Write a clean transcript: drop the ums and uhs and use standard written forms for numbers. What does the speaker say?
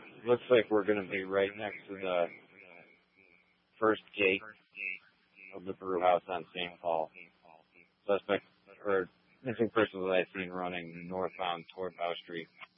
Looks like we're going to be right next to the first gate of the brew house on St. Paul. Suspect or missing person that I've seen running northbound toward Bow Street.